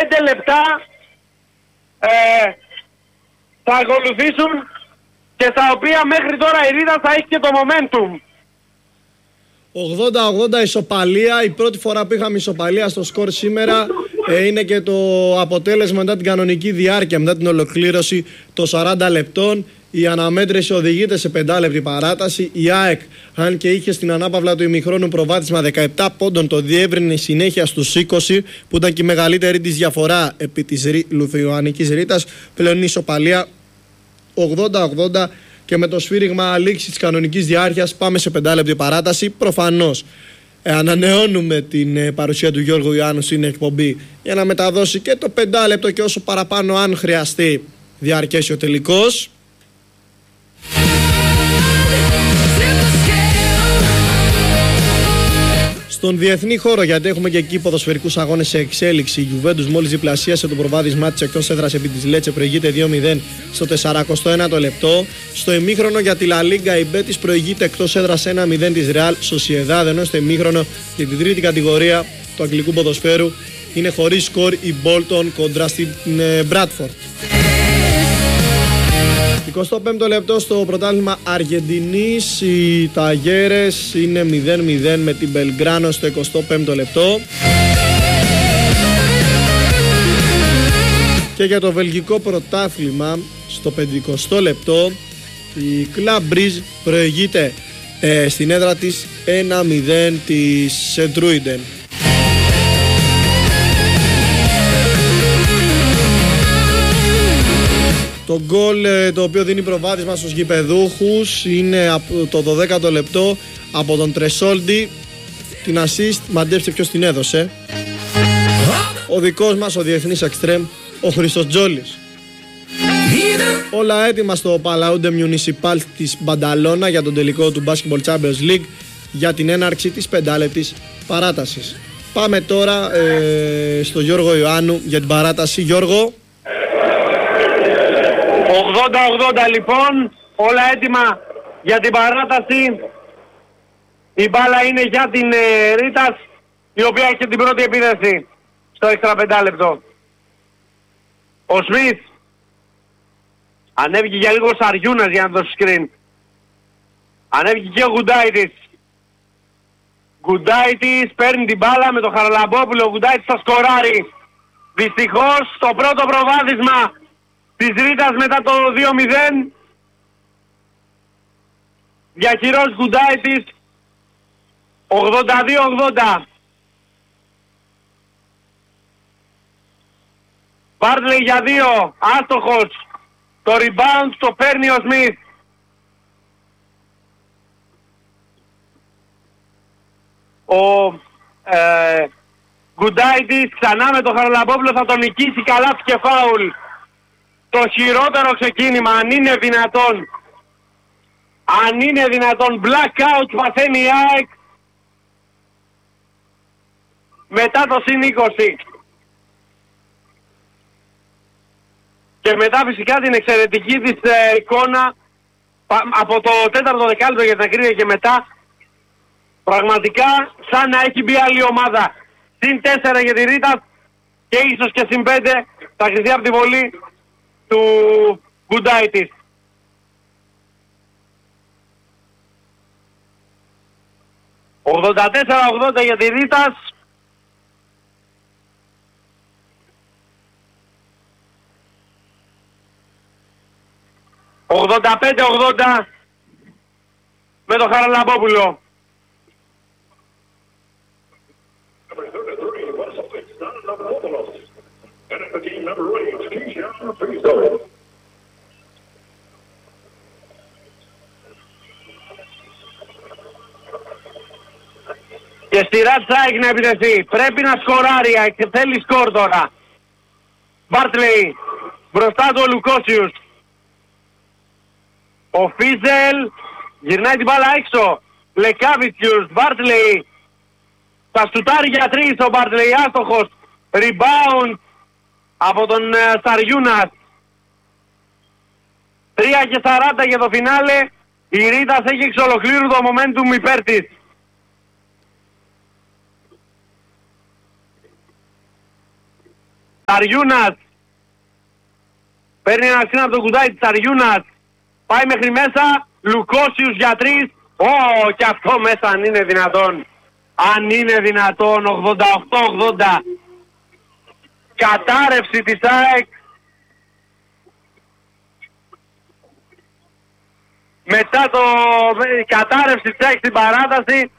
5 λεπτά θα ακολουθήσουν και στα οποία μέχρι τώρα η Ρήτας θα έχει και το momentum. 80-80 ισοπαλία, η πρώτη φορά που είχαμε ισοπαλία στο σκορ σήμερα. Είναι και το αποτέλεσμα μετά την κανονική διάρκεια, μετά την ολοκλήρωση των 40 λεπτών. Η αναμέτρηση οδηγείται σε 5 λεπτή παράταση. Η ΑΕΚ, αν και είχε στην ανάπαυλα του ημιχρόνου προβάδισμα 17 πόντων, το διεύρυνε συνέχεια στους 20, που ήταν και η μεγαλύτερη της διαφορά επί της Λιθουανικής Ρήτας. Πλέον η ισοπαλία 80-80 και με το σφύριγμα λήξη της κανονικής διάρκειας πάμε σε 5 λεπτή παράταση. Προφανώς ανανεώνουμε την παρουσία του Γιώργου Ιωάννου στην εκπομπή για να μεταδώσει και το 5 λεπτό και όσο παραπάνω αν χρειαστεί διαρκέσει ο τελικός. Στον διεθνή χώρο, γιατί έχουμε και εκεί ποδοσφαιρικούς αγώνες σε εξέλιξη, η Juventus μόλις διπλασίασε το προβάδισμά της εκτός έδρας επί της Λέτσε, προηγείται 2-0 στο 41ο λεπτό. Στο ημίχρονο για τη La Liga η Betis προηγείται εκτός έδρας 1-0 της Real Sociedad, ενώ στο ημίχρονο για την τρίτη κατηγορία του αγγλικού ποδοσφαίρου είναι χωρίς σκορ η Bolton κόντρα στην Bradford. 25ο λεπτό στο πρωτάθλημα Αργεντινής, οι Ταγέρες είναι 0-0 με την Μπελγκράνο στο 25ο λεπτό. Και για το βελγικό πρωτάθλημα στο 50ο λεπτό η Club Brugge προηγείται στην έδρα της 1-0 της Σεντρούιντεν. Το γκολ το οποίο δίνει προβάδισμα στους γηπεδούχους είναι από το 12ο λεπτό από τον Τρεσόλντι. Την assist μαντέψτε ποιος την έδωσε. Ο δικός μας ο διεθνής εξτρέμ, ο Χριστοτζόλης. Όλα έτοιμα στο Παλαούντε Μιουνισιπάλ της Μπανταλώνα για τον τελικό του Basketball Champions League για την έναρξη της 5λεπτης παράτασης. Πάμε τώρα στο Γιώργο Ιωάννου για την παράταση. Γιώργο. 80-80 λοιπόν, όλα έτοιμα για την παράταση. Η μπάλα είναι για την Ρήτας, η οποία έχει την πρώτη επίθεση στο έξτρα 5 λεπτό. Ο Σμιθ ανέβηκε για λίγο ο Σαριούνας για να δώσει screen. Ανέβηκε και ο Γκουντάιτης. Γκουντάιτης παίρνει την μπάλα με τον Χαραλαμπόπουλο. Ο Γκουντάιτης θα σκοράρει. Δυστυχώς το πρώτο προβάδισμα της Ρήτας μετά το 2-0. Διαχειρός Γκουντάιτης. 82-80. Μπάρτλεϊ για 2. Άστοχος. Το rebound το παίρνει ο Σμιθ. Ο Γκουντάιτης ξανά με τον Χαραλαμπόπουλο θα τον νικήσει, καλά και φάουλ. Το χειρότερο ξεκίνημα, αν είναι δυνατόν. Αν είναι δυνατόν, blackout παθαίνει η ΑΕΚ μετά το συν 20. Και μετά φυσικά την εξαιρετική της εικόνα από το 4ο δεκάλεπτο για την ακρίβεια και μετά, πραγματικά σαν να έχει μπει άλλη ομάδα. Συν 4 για τη Ρίτα και ίσως και συν 5 θα χρηθεί από τη βολή του Γκουντάιτης. «84-80 για τη Ρίτας. «85-80 με τον Χαραλαμπόπουλο». Και στη Ρατσάικ να επιτεθεί. Πρέπει να σκοράρει και θέλει σκορ τώρα. Μπάρτλεϊ. Μπροστά του ο Λουκόσιους. Ο Φίζελ γυρνάει την μπάλα έξω. Λεκάβιτσιους. Μπάρτλεϊ. Θα σουτάρει για 3 ο Μπάρτλεϊ. Άστοχος. Rebound από τον Σαριούνας. 3 και 40 για το φινάλε. Η Ρίτας έχει εξ ολοκλήρου το momentum υπέρ της. Ταριούνας. Παίρνει ένα σύνο από το κουτάκι της Ταριούνας. Πάει μέχρι μέσα. Λουκόσιους για 3. Και αυτό μέσα αν είναι δυνατόν. Αν είναι δυνατόν. 88-80. Κατάρρευση της ΑΕΚ. Μετά κατάρρευση της ΑΕΚ στην παράταση.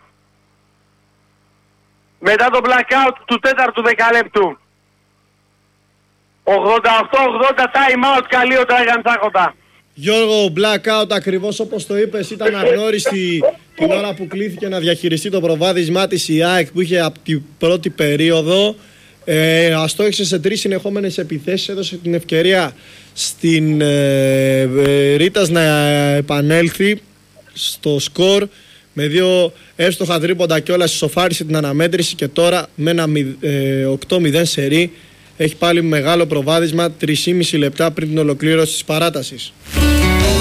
Μετά το blackout του τέταρτου δεκαλέπτου. 88-80 time out, καλή ο Τράγαν Τσάκοτα. Γιώργο, blackout ακριβώς όπως το είπες, ήταν αγνώριστη την ώρα που κλήθηκε να διαχειριστεί το προβάδισμά της η ΑΕΚ που είχε από την πρώτη περίοδο. Αστόχησε σε 3 συνεχόμενες επιθέσεις, έδωσε την ευκαιρία στην Ρίτας να επανέλθει στο σκορ με 2 εύστοχα τρίποντα κιόλας, ισοφάρισε την αναμέτρηση και τώρα με ένα 8-0 σερί έχει πάλι μεγάλο προβάδισμα 3,5 λεπτά πριν την ολοκλήρωση της παράτασης.